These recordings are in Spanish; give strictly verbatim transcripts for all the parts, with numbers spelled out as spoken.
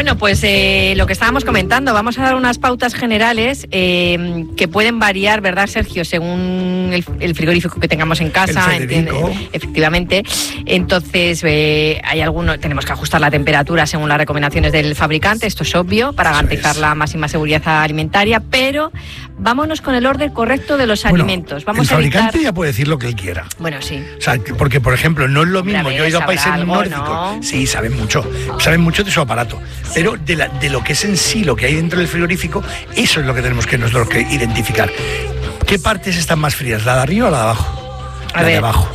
Bueno, pues eh, lo que estábamos comentando, vamos a dar unas pautas generales eh, que pueden variar, ¿verdad, Sergio? Según el, el frigorífico que tengamos en casa, entiende, efectivamente. Entonces, eh, hay algunos, tenemos que ajustar la temperatura según las recomendaciones del fabricante, esto es obvio, para Eso garantizar es. la máxima seguridad alimentaria, pero vámonos con el orden correcto de los bueno, alimentos. Vamos el fabricante a evitar... ya puede decir lo que él quiera. Bueno, sí. O sea, porque, por ejemplo, no es lo mismo, yo he ido a países algo, nórdicos, ¿no? Sí, saben mucho, saben mucho de su aparato, sí. pero de, la, de lo que es en sí, lo que hay dentro del frigorífico, eso es lo que tenemos que nosotros que identificar. ¿Qué partes están más frías, la de arriba o la de abajo? A la ver. de abajo.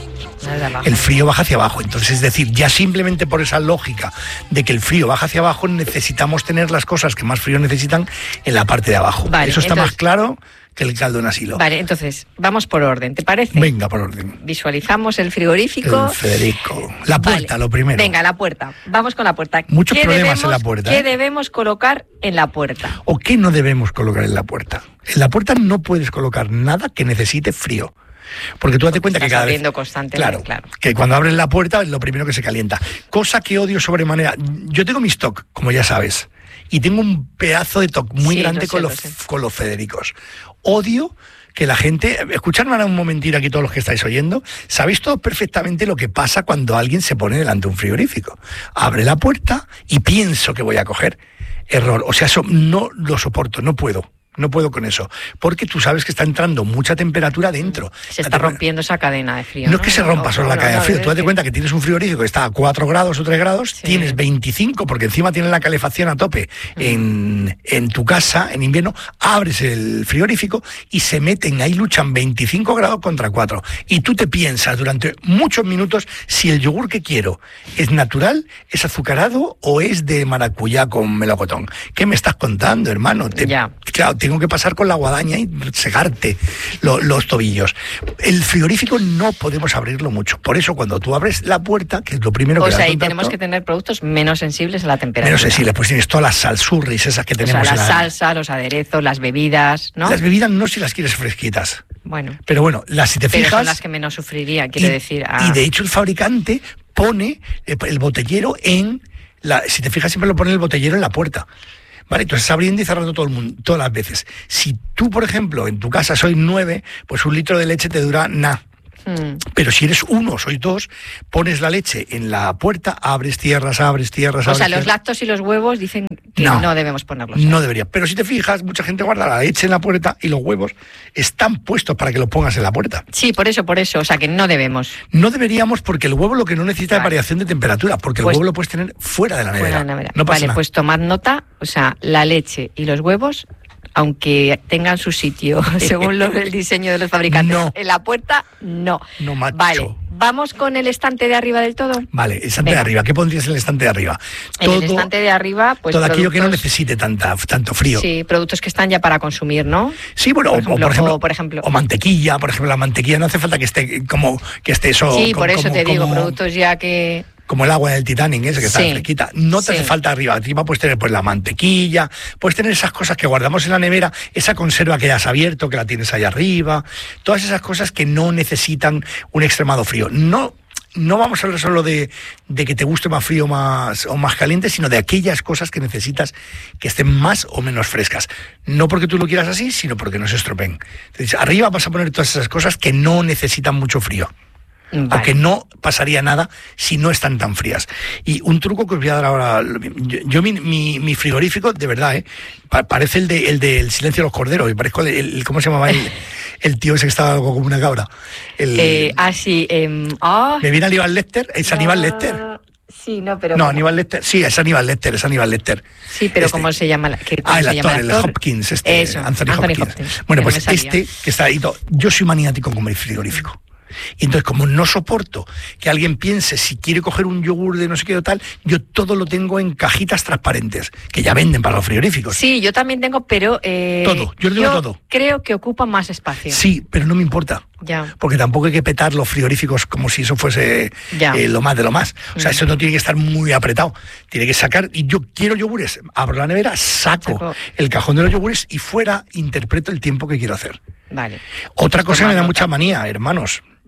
El frío baja hacia abajo, entonces es decir, ya simplemente por esa lógica de que el frío baja hacia abajo, necesitamos tener las cosas que más frío necesitan en la parte de abajo. Vale, eso está entonces, más claro que el caldo en asilo. Vale, entonces, vamos por orden, ¿te parece? Venga, por orden. Visualizamos el frigorífico. El Federico. La puerta, vale. lo primero. Venga, la puerta. Vamos con la puerta. Muchos problemas debemos, en la puerta. ¿Qué ¿eh? debemos colocar en la puerta? ¿O qué no debemos colocar en la puerta? En la puerta no puedes colocar nada que necesite frío. Porque tú date cuenta que cada vez... constantemente, claro, claro, que cuando abres la puerta es lo primero que se calienta. Cosa que odio sobremanera. Yo tengo mi stock, como ya sabes, y tengo un pedazo de toc muy sí, grande sé, con, los, con los Federicos. Odio que la gente... Escuchadme ahora un momentito aquí todos los que estáis oyendo. Sabéis todos perfectamente lo que pasa cuando alguien se pone delante de un frigorífico. Abre la puerta y pienso que voy a coger. Error. O sea, eso no lo soporto, no puedo. No puedo con eso, porque tú sabes que está entrando mucha temperatura dentro. Se está rompiendo esa cadena de frío. No, No es que se rompa solo la cadena de frío. Tú date cuenta que tienes un frigorífico que está a cuatro grados o tres grados, sí. tienes veinticinco, porque encima tienes la calefacción a tope mm. en, en tu casa, en invierno, abres el frigorífico y se meten, ahí luchan veinticinco grados contra cuatro. Y tú te piensas durante muchos minutos si el yogur que quiero es natural, es azucarado o es de maracuyá con melocotón. ¿Qué me estás contando, hermano? Te, ya. Claro, tengo que pasar con la guadaña y segarte lo, los tobillos. El frigorífico no podemos abrirlo mucho. Por eso cuando tú abres la puerta, que es lo primero que da contacto... O sea, y tenemos que tener productos menos sensibles a la temperatura. Menos sensibles, pues tienes todas las salsurris esas que tenemos. O sea, la en la... salsa, los aderezos, las bebidas, ¿no? Las bebidas no si las quieres fresquitas. Bueno. Pero bueno, las si te pero fijas... son las que menos sufriría, quiero y, decir. Ah. Y de hecho el fabricante pone el botellero en... La, si te fijas, siempre lo pone el botellero en la puerta. Vale, entonces abriendo y cerrando todo el mundo, todas las veces. Si tú, por ejemplo, en tu casa sois nueve, pues un litro de leche te dura nada. Hmm. Pero si eres uno, sois dos, pones la leche en la puerta, abres tierras, abres tierras, o abres sea, tierras. Los lácteos y los huevos dicen que no, no debemos ponerlos. No debería. Pero si te fijas, mucha gente guarda la leche en la puerta y los huevos están puestos para que los pongas en la puerta. Sí, por eso, por eso. O sea, que no debemos. No deberíamos porque el huevo lo que no necesita vale. es variación de temperatura, porque el pues, huevo lo puedes tener fuera de la nevera. Fuera de la nevera. No pasa vale, nada. Pues tomad nota, o sea, la leche y los huevos, aunque tengan su sitio, según lo, el diseño de los fabricantes, no. en la puerta, no. No, macho. Vale, ¿vamos con el estante de arriba del todo? Vale, el estante Venga. de arriba. ¿Qué pondrías en el estante de arriba? En todo, el estante de arriba, pues todo aquello productos, que no necesite tanta, tanto frío. Sí, productos que están ya para consumir, ¿no? Sí, bueno, por ejemplo, o, por ejemplo, o, por ejemplo, o mantequilla, por ejemplo, la mantequilla no hace falta que esté como que esté eso. Sí, como, por eso como, te digo, como, productos ya que... Como el agua del Titanic, ese que está sí, fresquita. No te sí. hace falta arriba. Arriba puedes tener pues la mantequilla, puedes tener esas cosas que guardamos en la nevera, esa conserva que ya has abierto, que la tienes ahí arriba, todas esas cosas que no necesitan un extremado frío. No, no vamos a hablar solo de, de que te guste más frío más, o más caliente, sino de aquellas cosas que necesitas que estén más o menos frescas. No porque tú lo quieras así, sino porque no se estropeen. Entonces, arriba vas a poner todas esas cosas que no necesitan mucho frío. Vale. O que no pasaría nada si no están tan frías. Y un truco que os voy a dar ahora, yo, yo mi, mi, mi frigorífico, de verdad, ¿eh? Pa- parece el de el del Silencio de los Corderos, y parezco el, el ¿cómo se llamaba el, el tío ese que estaba algo como una cabra? El, eh, ah, sí, eh, oh. ¿Me viene Aníbal Lecter? ¿Es no. Aníbal Lecter? Sí, no, pero... No, Aníbal Lecter, sí, es Aníbal Lecter, es Aníbal Lecter. Sí, pero este. ¿cómo se llama? La, ¿qué, cómo ah, el se actor, llama el actor, el Hopkins, este, Eso, Anthony, Anthony Hopkins. Hopkins. Bueno, pues no este que está ahí, yo soy maniático con mi frigorífico. Y entonces, como no soporto que alguien piense si quiere coger un yogur de no sé qué o tal, yo todo lo tengo en cajitas transparentes, que ya venden para los frigoríficos. Sí, yo también tengo, pero... Eh, todo, yo lo tengo yo todo. creo que ocupa más espacio. Sí, pero no me importa. Ya. Porque tampoco hay que petar los frigoríficos como si eso fuese eh, lo más de lo más. O sea, mm. eso no tiene que estar muy apretado. Tiene que sacar, y yo quiero yogures, abro la nevera, saco, saco. el cajón de los yogures y fuera interpreto el tiempo que quiero hacer. Vale. Otra pues cosa que me da nota. mucha manía, hermanos.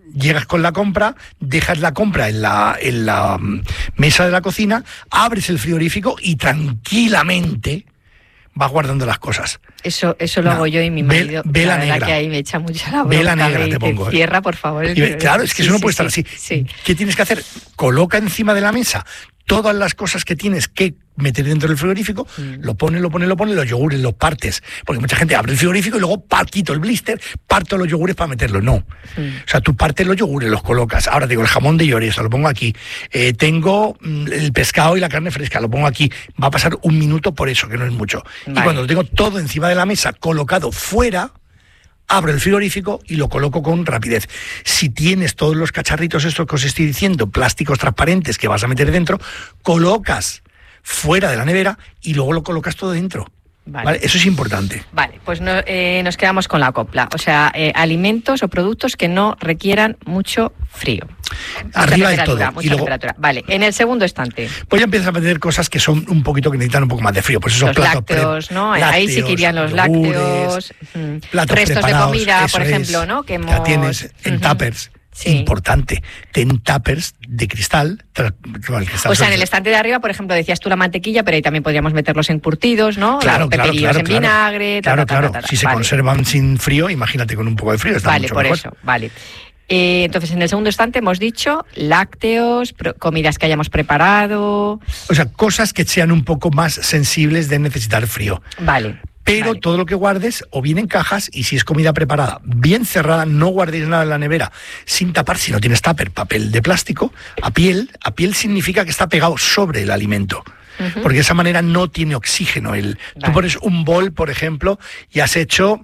llegas con la compra, dejas la compra en la, en la mesa de la cocina, abres el frigorífico y tranquilamente vas guardando las cosas. Eso eso lo no, hago yo y mi marido. Vela la negra. Que ahí me echa mucho la bronca. Vela negra te pongo. Cierra, por favor. El y, claro, es que sí, eso no sí, puede estar sí, así. Sí. ¿Qué tienes que hacer? Coloca encima de la mesa todas las cosas que tienes que meter dentro del frigorífico, mm. lo pones, lo pones, lo pones, los yogures los partes. Porque mucha gente abre el frigorífico y luego quito el blister, parto los yogures para meterlos. No. Mm. O sea, tú partes los yogures, los colocas. Ahora digo, el jamón de Lloresa, lo pongo aquí. Eh, tengo mm, el pescado y la carne fresca, lo pongo aquí. Va a pasar un minuto por eso, que no es mucho. Vale. Y cuando lo tengo todo encima de la mesa, colocado fuera, abro el frigorífico y lo coloco con rapidez. Si tienes todos los cacharritos estos que os estoy diciendo, plásticos transparentes que vas a meter dentro, colocas fuera de la nevera y luego lo colocas todo dentro. Vale. ¿Vale? Eso es importante. Vale, pues no, eh, nos quedamos con la copla. O sea, eh, alimentos o productos que no requieran mucho frío. Arriba de todo. Mucha y luego, temperatura. Vale, en el segundo estante. Pues ya empiezas a meter cosas que son un poquito, que necesitan un poco más de frío. Pues esos los platos lácteos, pre- ¿no? lácteos, ahí sí que irían los yogures, lácteos. Platos restos de comida, por es, ejemplo, ¿no? Que hemos... Ya tienes en uh-huh. tuppers. Sí. Importante, ten tuppers de cristal. Tra- bueno, el cristal o sea, en el estante de arriba, por ejemplo, decías tú la mantequilla, pero ahí también podríamos meterlos encurtidos, ¿no? Claro, los claro, pepinos claro, en claro. vinagre. Claro, ta, ta, ta, claro. ta, ta, ta. Si se vale. conservan sin frío, imagínate con un poco de frío. Está vale, mucho por mejor. eso, vale. Eh, entonces, en el segundo estante hemos dicho lácteos, pro- comidas que hayamos preparado. O sea, cosas que sean un poco más sensibles de necesitar frío. Vale. Pero vale. todo lo que guardes, o bien en cajas, y si es comida preparada, bien cerrada, no guardéis nada en la nevera, sin tapar, si no tienes tupper, papel de plástico, a piel. A piel significa que está pegado sobre el alimento. Uh-huh. Porque de esa manera no tiene oxígeno. El, vale. Tú pones un bol, por ejemplo, y has hecho,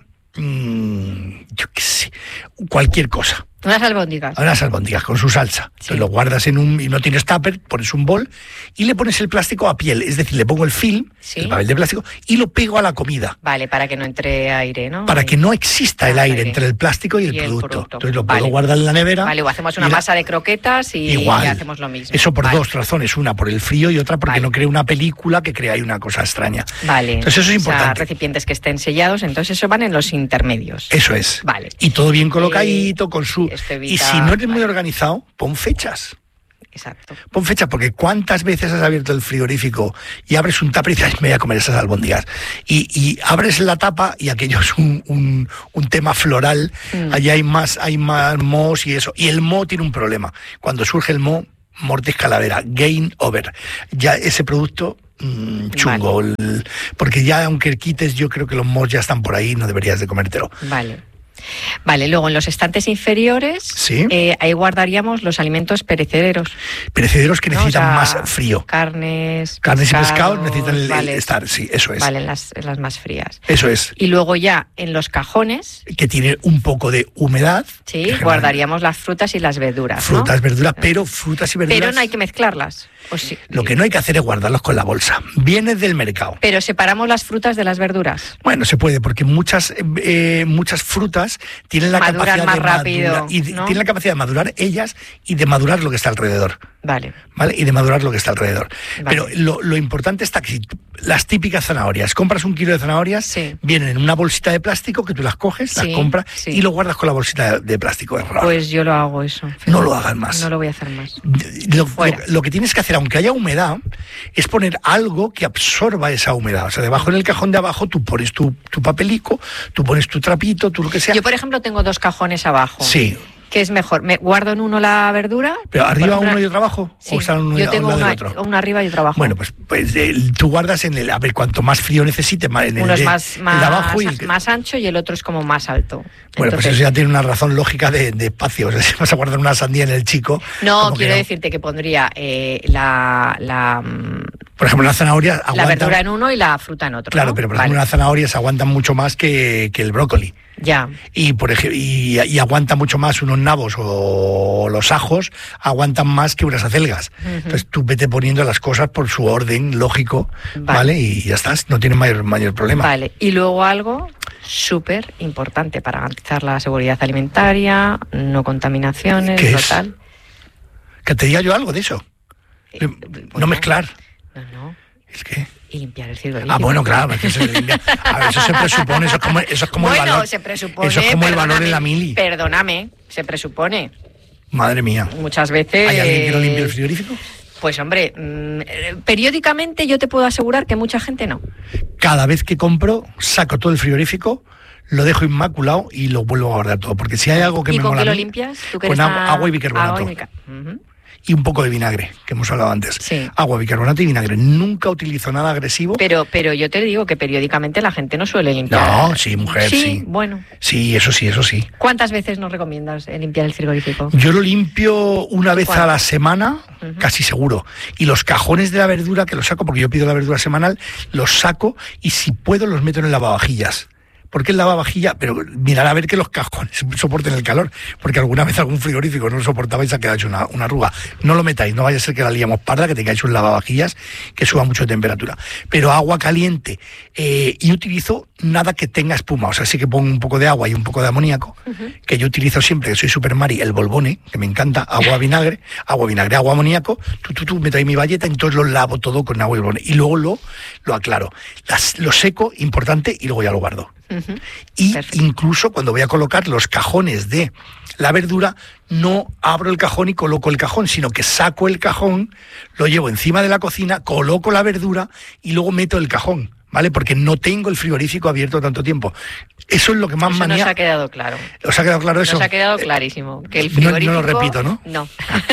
mmm, yo qué sé, cualquier cosa. Unas albóndigas. Unas albóndigas con su salsa. Sí. Entonces lo guardas en un... y no tienes tupper, pones un bol y le pones el plástico a piel. Es decir, le pongo el film, sí. el papel de plástico, y lo pego a la comida. Vale, para que no entre aire, ¿no? Para que no exista el aire, aire entre el plástico y el, y el producto. producto. Entonces lo puedo vale. guardar en la nevera. Vale, o hacemos una masa de croquetas y, igual. y hacemos lo mismo. Eso por vale. dos razones. Una, por el frío, y otra porque vale. no crea una película que crea ahí una cosa extraña. Vale. Entonces eso es importante. O sea, recipientes que estén sellados, entonces eso van en los intermedios. Eso es. Vale. Y todo bien colocadito, eh, con su... Evita... Y si no eres muy vale. organizado, pon fechas. Exacto. Pon fecha, porque ¿cuántas veces has abierto el frigorífico y abres un tupper y dices, me voy a comer esas albóndigas? Y, y abres la tapa y aquello es un, un, un tema floral. Mm. Allí hay más, hay más mohos y eso. Y el moho tiene un problema. Cuando surge el moho, mortis calavera, game over. Ya ese producto... Mmm, chungo. Vale. El, porque ya aunque quites, yo creo que los mohos ya están por ahí, no deberías de comértelo. Vale. Vale, luego en los estantes inferiores ¿sí? eh, ahí guardaríamos los alimentos perecederos. Perecederos que necesitan ¿no? O sea, más frío. Carnes, Carnes pescados, y pescados necesitan el, vale, el estar, sí, eso es. Vale, las, las más frías. Eso es. Y luego ya en los cajones... Que tiene un poco de humedad. Sí, guardaríamos las frutas y las verduras. Frutas, ¿no? verduras, pero frutas y verduras... Pero no hay que mezclarlas. O sí. Lo que no hay que hacer es guardarlos con la bolsa. Vienes del mercado. Pero separamos las frutas de las verduras. Bueno, se puede, porque muchas eh, muchas frutas tienen la Maduran capacidad más de rápido, madurar, y ¿no? tienen la capacidad de madurar ellas y de madurar lo que está alrededor. Vale. ¿Vale? Y de madurar lo que está alrededor. Vale. Pero lo, lo importante está que si tú, las típicas zanahorias, compras un kilo de zanahorias, sí. vienen en una bolsita de plástico que tú las coges, sí, las compras sí. y lo guardas con la bolsita de, de plástico. Pues yo lo hago eso. No lo hagas más. No lo voy a hacer más. Lo, lo, lo que tienes que hacer, aunque haya humedad, es poner algo que absorba esa humedad. O sea, debajo en el cajón de abajo tú pones tu, tu papelico, tú pones tu trapito, tú lo que sea. Yo, por ejemplo, tengo dos cajones abajo. Sí. ¿Qué es mejor? ¿Me guardo en uno la verdura? ¿Pero arriba ejemplo, uno y otro abajo? Sí, ¿o están uno yo tengo uno una, otro? una arriba y otro abajo. Bueno, pues, pues eh, tú guardas en el... A ver, cuanto más frío necesites, más en el, uno es de, más, el más, de abajo y el, más ancho y el otro es como más alto. Bueno, Entonces, pues eso ya tiene una razón lógica de, de espacio. O sea, si vas a guardar una sandía en el chico... No, quiero no. decirte que pondría eh, la... la por ejemplo, las zanahorias aguantan... La verdura en uno y la fruta en otro, Claro, ¿no? pero por vale. ejemplo las zanahorias aguantan mucho más que, que el brócoli. Ya. Y por ejemplo, y, y aguanta mucho más unos nabos o los ajos, aguantan más que unas acelgas. Uh-huh. Entonces tú vete poniendo las cosas por su orden lógico, ¿vale? ¿vale? Y ya estás, no tienes mayor, mayor problema. Vale, y luego algo súper importante para garantizar la seguridad alimentaria, no contaminaciones, ¿Qué no es? tal. Que te diga yo algo de eso. Eh, no bueno, mezclar. No, no. ¿Es que? Y limpiar el frigorífico. Ah, bueno, claro, es que se limpia. A ver, eso se presupone, eso es como, eso es como bueno, el valor. se presupone, eso es como el valor en la mili. Perdóname, se presupone. Madre mía. Muchas veces... ¿Hay alguien que no limpie el frigorífico? Pues hombre, mmm, periódicamente yo te puedo asegurar que mucha gente no. Cada vez que compro, saco todo el frigorífico, lo dejo inmaculado y lo vuelvo a guardar todo. Porque si hay algo que ¿Y me con mola... qué lo mí, limpias? ¿Tú con agua, agua y bicarbonato. Agua y, bica... uh-huh. y un poco de vinagre, que hemos hablado antes. Sí. Agua, bicarbonato y vinagre. Nunca utilizo nada agresivo. Pero, pero yo te digo que periódicamente la gente no suele limpiar. No, sí, mujer, sí. Sí, bueno. Sí, eso sí, eso sí. ¿Cuántas veces nos recomiendas limpiar el frigorífico? Yo lo limpio una vez ¿Cuál? a la semana, uh-huh. casi seguro. Y los cajones de la verdura, que los saco, porque yo pido la verdura semanal, los saco y si puedo los meto en el lavavajillas. Porque el lavavajilla, pero mirar a ver que los cajones soporten el calor, porque alguna vez algún frigorífico no lo soportaba y se ha quedado hecho una, una arruga. No lo metáis, no vaya a ser que la liamos parda, que tengáis un lavavajillas que suba mucho de temperatura. Pero agua caliente, eh, y utilizo nada que tenga espuma, o sea, sí que pongo un poco de agua y un poco de amoníaco, uh-huh. que yo utilizo siempre, que soy super mari, el Bolbone, que me encanta, agua vinagre, agua vinagre, agua amoníaco, tú, tú, tú, meto ahí mi bayeta, entonces lo lavo todo con agua y Bolbone, y luego lo, lo aclaro. Las, lo seco, importante, y luego ya lo guardo. Uh-huh. Y perfecto. Incluso cuando voy a colocar los cajones de la verdura, no abro el cajón y coloco el cajón, sino que saco el cajón, lo llevo encima de la cocina, coloco la verdura y luego meto el cajón, ¿vale? Porque no tengo el frigorífico abierto tanto tiempo. Eso es lo que más eso manía... Nos ha quedado claro. ¿Os ha quedado claro eso? Nos ha quedado clarísimo. Que el frigorífico... No, no lo repito, ¿no? No.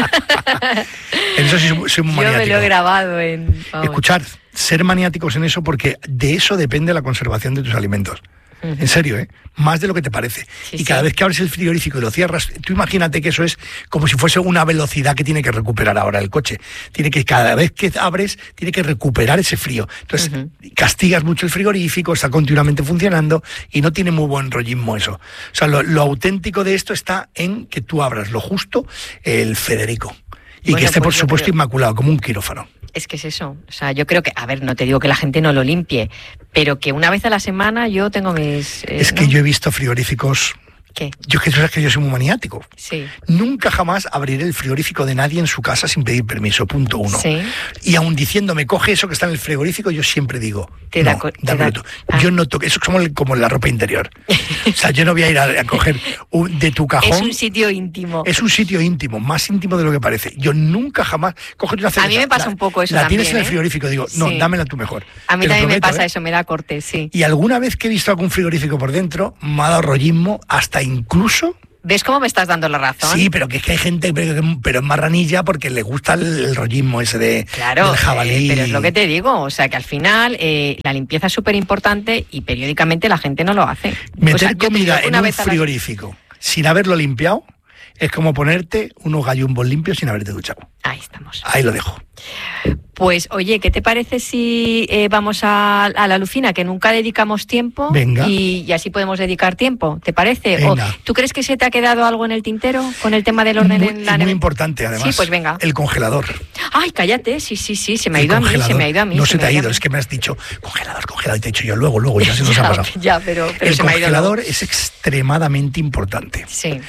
En eso sí soy muy maniático. Yo me lo he grabado en... Vamos. Escuchar, ser maniáticos en eso, porque de eso depende la conservación de tus alimentos. Uh-huh. En serio, ¿eh? Más de lo que te parece. Sí, y cada sí. vez que abres el frigorífico y lo cierras, tú imagínate que eso es como si fuese una velocidad que tiene que recuperar ahora el coche. Tiene que, cada vez que abres, tiene que recuperar ese frío. Entonces, uh-huh. castigas mucho el frigorífico, está continuamente funcionando y no tiene muy buen rollismo eso. O sea, lo, lo auténtico de esto está en que tú abras lo justo, el Federico. Y bueno, que esté, pues, por supuesto, creo... inmaculado, como un quirófano. Es que es eso, o sea, yo creo que, a ver, no te digo que la gente no lo limpie, pero que una vez a la semana yo tengo mis... Eh, es que ¿no? yo he visto frigoríficos... ¿Qué? Yo que tú sabes que yo soy muy maniático. Sí. Nunca jamás abriré el frigorífico de nadie en su casa sin pedir permiso, punto uno. Sí. Y aun diciéndome, coge eso que está en el frigorífico, yo siempre digo, te no, da, dámelo tú. Ah. Yo no toco, eso es como, como la ropa interior. O sea, yo no voy a ir a, a coger un, de tu cajón. Es un sitio íntimo. Es un sitio íntimo, más íntimo de lo que parece. Yo nunca jamás, coge una cerveza. A mí me pasa la, un poco eso La también, tienes en el frigorífico, digo, no, sí. dámela tú mejor. A mí te también prometo, me pasa ¿eh? eso, me da corte, sí. Y alguna vez que he visto algún frigorífico por dentro, me ha dado rollismo, hasta incluso... ¿Ves cómo me estás dando la razón? Sí, pero que es que hay gente, pero, pero es marranilla porque le gusta el, el rollismo ese de claro, del jabalí. Eh, pero es lo que te digo, o sea que al final eh, la limpieza es súper importante y periódicamente la gente no lo hace. Meter o sea, comida en un frigorífico la... sin haberlo limpiado es como ponerte unos gallumbos limpios sin haberte duchado. Ahí estamos. Ahí lo dejo. Pues oye, ¿qué te parece si eh, vamos a, a la Lucina, que nunca dedicamos tiempo? Venga. Y, y así podemos dedicar tiempo, ¿te parece? Venga. ¿O tú crees que se te ha quedado algo en el tintero con el tema del orden muy, en la nevera? Muy importante, además. Sí, pues venga. El congelador. Ay, cállate, sí, sí, sí, se me ha el ido congelador. a mí, se me ha ido a mí. No se, se te ha ido, a es que me has dicho congelador, congelador, y te he dicho yo luego, luego, ya se nos ya, ha pasado. Ya, pero, pero el se me ha ido congelador luego. es extremadamente importante. Sí.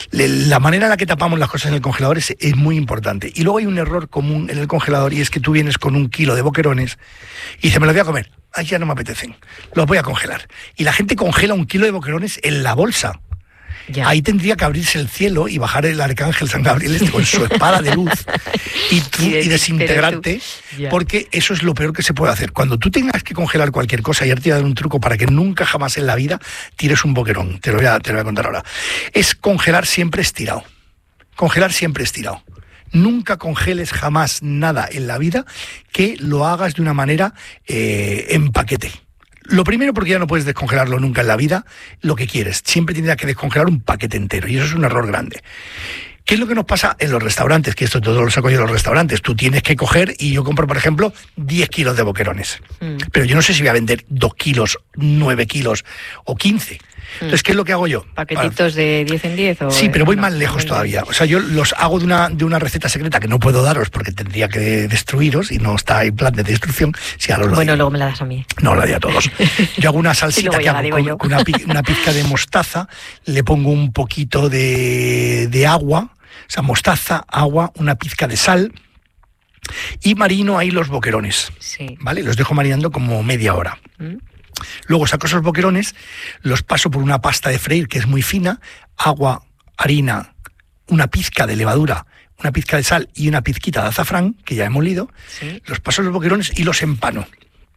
La manera en la que tapamos las cosas en el congelador es, es muy importante. Y luego hay un error común en el congelador y es que tú vienes con un kilo de boquerones y dices, me los voy a comer. Ay, ya no me apetecen. Los voy a congelar. Y la gente congela un kilo de boquerones en la bolsa. Ya. Ahí tendría que abrirse el cielo y bajar el arcángel San Gabriel este con su espada de luz y, tú, y, de, y desintegrarte, porque eso es lo peor que se puede hacer. Cuando tú tengas que congelar cualquier cosa, y ahora te voy a dar un truco para que nunca jamás en la vida tires un boquerón, te lo voy a, te lo voy a contar ahora, es congelar siempre estirado. Congelar siempre estirado. Nunca congeles jamás nada en la vida que lo hagas de una manera eh, en paquete. Lo primero, porque ya no puedes descongelarlo nunca en la vida, lo que quieres. Siempre tendrías que descongelar un paquete entero, y eso es un error grande. ¿Qué es lo que nos pasa en los restaurantes? Que esto todo lo saco yo de los restaurantes. Tú tienes que coger, y yo compro, por ejemplo, diez kilos de boquerones. Mm. Pero yo no sé si voy a vender dos kilos, nueve kilos o quince. Entonces, ¿qué es lo que hago yo? ¿Paquetitos de diez en diez? O sí, pero voy no, más lejos no, todavía. O sea, yo los hago de una, de una receta secreta que no puedo daros porque tendría que destruiros y no está en plan de destrucción. Si ahora lo bueno, digo. Luego me la das a mí. No, la doy a todos. Yo hago una salsita que hago con, con una, una pizca de mostaza, le pongo un poquito de, de agua, o sea, mostaza, agua, una pizca de sal y marino ahí los boquerones. Sí. ¿Vale? Los dejo marinando como media hora. ¿Mm? Luego saco esos boquerones, los paso por una pasta de freír que es muy fina, agua, harina, una pizca de levadura, una pizca de sal y una pizquita de azafrán, que ya hemos molido, ¿sí? Los paso a los boquerones y los empano.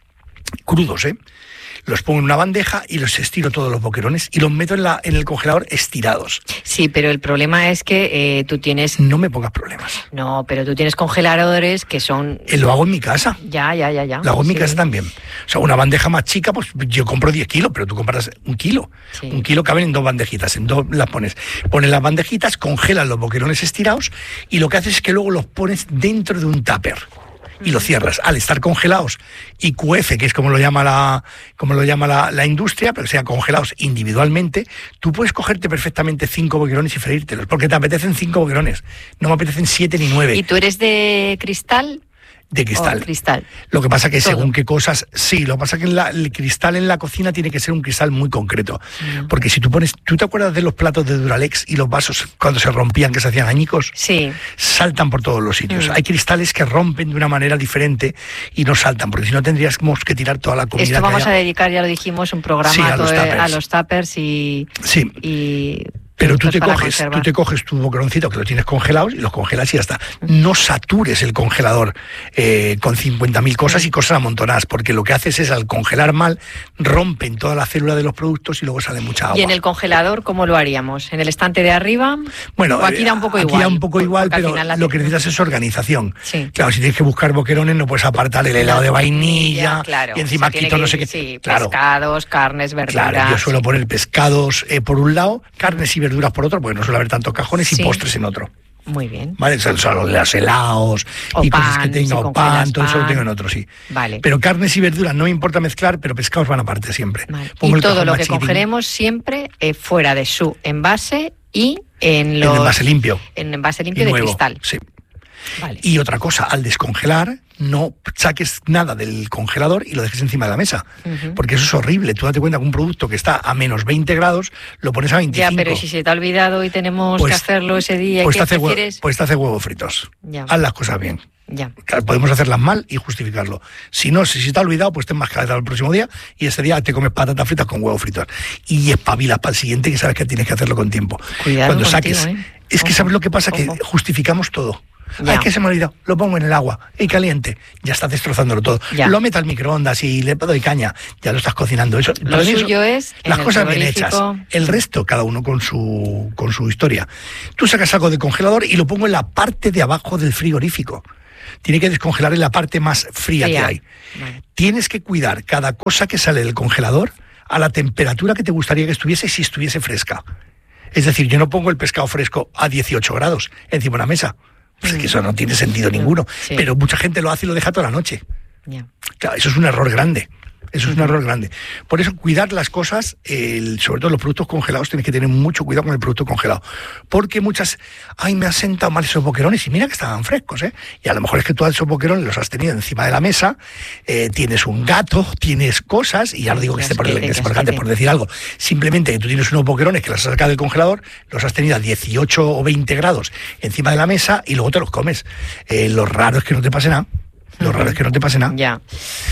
Crudos, ¿eh? Los pongo en una bandeja y los estiro todos los boquerones y los meto en, la, en el congelador estirados. Sí, pero el problema es que eh, tú tienes... No me pongas problemas. No, pero tú tienes congeladores que son... Eh, lo hago en mi casa. Ya, ya, ya, ya. Lo hago en sí. mi casa también. O sea, una bandeja más chica, pues yo compro diez kilos, pero tú compras un kilo. Sí. Un kilo caben en dos bandejitas, en dos las pones. Pones las bandejitas, congelas los boquerones estirados y lo que haces es que luego los pones dentro de un tupper. Y lo cierras. Al estar congelados y Q F, que es como lo llama la como lo llama la, la industria, pero que sean congelados individualmente, tú puedes cogerte perfectamente cinco boquerones y freírtelos, porque te apetecen cinco boquerones, no me apetecen siete ni nueve. ¿Y tú eres de cristal? De cristal. cristal. Lo que pasa que Todo. según qué cosas, sí, lo que pasa que en la, el cristal en la cocina tiene que ser un cristal muy concreto. Mm. Porque si tú pones, ¿tú te acuerdas de los platos de Duralex y los vasos cuando se rompían, que se hacían añicos? Sí. Saltan por todos los sitios. Mm. Hay cristales que rompen de una manera diferente y no saltan, porque si no tendríamos que tirar toda la comida. Esto vamos que a dedicar, ya lo dijimos, un programa sí, a, los de, a los tuppers y... Sí. y Pero tú te, coges, tú te coges tu boqueroncito que lo tienes congelados y los congelas y ya está. No satures el congelador eh, con cincuenta mil cosas y cosas amontonadas, porque lo que haces es, al congelar mal, rompen toda la célula de los productos y luego sale mucha agua. ¿Y en el congelador cómo lo haríamos? ¿En el estante de arriba? Bueno, ¿O aquí da un poco aquí igual? da un poco igual, pero lo que necesitas es organización. Sí. Claro, si tienes que buscar boquerones no puedes apartar el helado de vainilla, ya, claro. Y encima o sea, quito que, no sé qué. Sí, claro. Pescados, carnes, verduras. Claro, yo suelo poner pescados eh, por un lado, carnes y verduras por otro, porque no suele haber tantos cajones, sí. Y postres en otro. Muy bien. Vale, son los helados o y pan, cosas que tenga, si o pan, todo pan. eso lo tengo en otro, sí. Vale. Pero carnes y verduras no me importa mezclar, pero pescados van aparte siempre. Vale. Y todo lo que chiquitín. Congelemos siempre eh, fuera de su envase y en los... En envase limpio. En envase limpio de nuevo, cristal. Sí. Vale. Y otra cosa, al descongelar, no saques nada del congelador y lo dejes encima de la mesa. Uh-huh. Porque eso es horrible. Tú date cuenta que un producto que está a menos veinte grados, lo pones a veinticinco. Ya, pero si se te ha olvidado y tenemos pues, que hacerlo ese día, pues ¿qué te hace prefieres? Huevo, pues te hace huevos fritos. Ya. Haz las cosas bien. Ya. Podemos hacerlas mal y justificarlo. Si no, si se te ha olvidado, pues ten más cabeza el próximo día y ese día te comes patatas fritas con huevos fritos. Y espabilas para el siguiente, que sabes que tienes que hacerlo con tiempo. Cuidado Cuando contigo, saques. ¿eh? Es que Ojo. ¿sabes lo que pasa? Ojo. Que justificamos todo. Ya. Ay, que se me ha olvidado, lo pongo en el agua y caliente, ya estás destrozándolo todo. Ya. Lo meto al microondas y le doy caña, ya lo estás cocinando. Eso, lo suyo es las cosas bien hechas. El resto, cada uno con su con su historia. Tú sacas algo del congelador y lo pongo en la parte de abajo del frigorífico. Tiene que descongelar en la parte más fría, fría. que hay. Vale. Tienes que cuidar cada cosa que sale del congelador a la temperatura que te gustaría que estuviese si estuviese fresca. Es decir, yo no pongo el pescado fresco a dieciocho grados encima de una mesa. Pues es que eso no tiene sentido ninguno. Sí. Pero mucha gente lo hace y lo deja toda la noche. Yeah. Claro, eso es un error grande. Eso es un error grande. Por eso, cuidar las cosas, el, sobre todo los productos congelados, tienes que tener mucho cuidado con el producto congelado. Porque muchas, ay, me han sentado mal esos boquerones y mira que estaban frescos, ¿eh? Y a lo mejor es que tú esos boquerones los has tenido encima de la mesa, eh, tienes un gato, tienes cosas, y ya no digo que esté por, el, que esté por, el, por decir algo, simplemente que tú tienes unos boquerones que los has sacado del congelador, los has tenido a dieciocho o veinte grados encima de la mesa y luego te los comes. Eh, lo raro es que no te pase nada. Lo raro es que no te pase nada. Ya.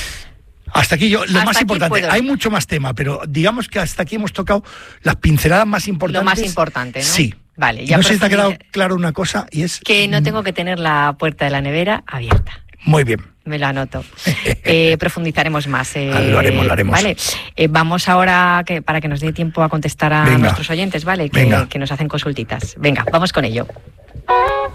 Hasta aquí yo, lo hasta más importante, puedo. Hay mucho más tema, pero digamos que hasta aquí hemos tocado las pinceladas más importantes. Lo más importante, ¿no? Sí. Vale, ya no sé si te ha quedado claro una cosa y es... Que no tengo que tener la puerta de la nevera abierta. Muy bien. Me lo anoto. eh, profundizaremos más. Eh, ah, lo haremos, lo haremos. Vale. Eh, vamos ahora, que, para que nos dé tiempo a contestar a Venga. nuestros oyentes, ¿vale? Que, que nos hacen consultitas. Venga, vamos con ello.